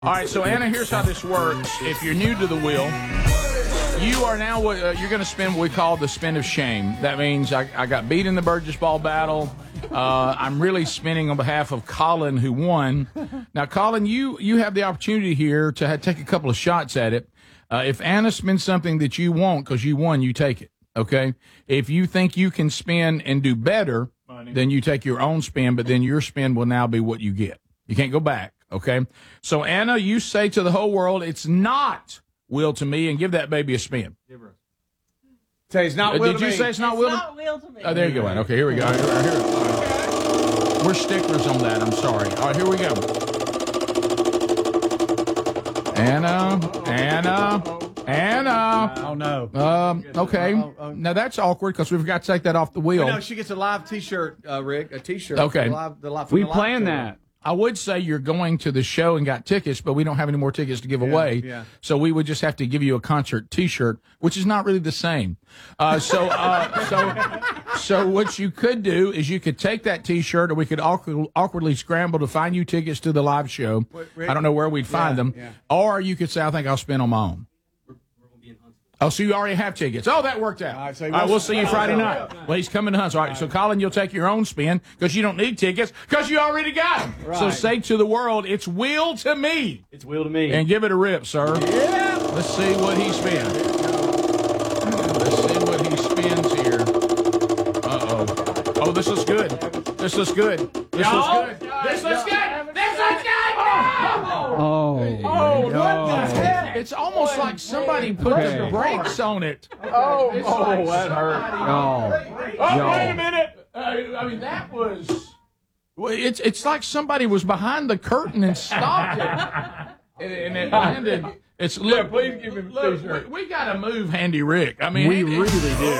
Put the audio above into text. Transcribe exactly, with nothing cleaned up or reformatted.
All right, so Anna, here's how this works. If you're new to the wheel, you are now uh, you're going to spin what we call the spin of shame. That means I, I got beat in the Burgess Ball battle. Uh, I'm really spinning on behalf of Colin, who won. Now, Colin, you you have the opportunity here to have, take a couple of shots at it. Uh, if Anna spins something that you want because you won, you take it. Okay. If you think you can spin and do better, Money. then you take your own spin. But then your spin will now be what you get. You can't go back. Okay. So Anna, you say to the whole world, it's not Will to me, and give that baby a spin. Give her. Say it's not uh, Will did to you me. say it's not It's Will? not Will to me. Oh, there you go, Anna. Okay, here we go. Here, here, here. We're sticklers on that. I'm sorry. All right, here we go. Anna, Anna, Anna. Oh no. Um. Okay. Oh, oh. Now that's awkward because we've got to take that off the wheel. No, she gets a live T-shirt, uh, Rick. A T-shirt. Okay. The live, the live, We the live planned tour. that. I would say you're going to the show and got tickets, but we don't have any more tickets to give Yeah, away. yeah. So we would just have to give you a concert T-shirt, which is not really the same. Uh, so, uh, so, so what you could do is you could take that T-shirt, or we could awkward, awkwardly scramble to find you tickets to the live show. Wait, Rick? I don't know where we'd find Yeah, them. yeah. Or you could say, I think I'll spin on my own. Oh, so you already have tickets. Oh, that worked out. All right, so All right, we'll see you Friday night. Well, he's coming to Hunts. All right, so Colin, you'll take your own spin because you don't need tickets because you already got them. So Right. say to the world, it's Will to me. It's Will to me. And give it a rip, sir. Yeah. Let's see what he spins. Let's see what he spins here. Uh-oh. Oh, this looks good. This looks good. This looks good. This looks good. This looks good. Oh. Oh, what the heck? It's almost like somebody put the Okay. brakes on it. Oh, It's oh, like that hurt. Oh. Oh, Yo. wait a minute. Uh, I mean, that was... Well, it's it's like somebody was behind the curtain and stopped it. and, and it landed... It's, look, please give him a look, T-shirt. we, we got to move Handy Rick. I mean, We it- really do.